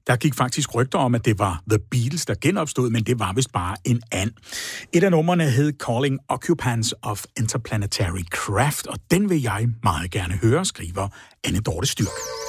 Der gik faktisk rygter om, at det var The Beatles, der genopstod, men det var vist bare en and. Et af numrene hed Calling Occupants of Interplanetary Craft, og den vil jeg meget gerne høre, skriver Anne Dorte Styrk.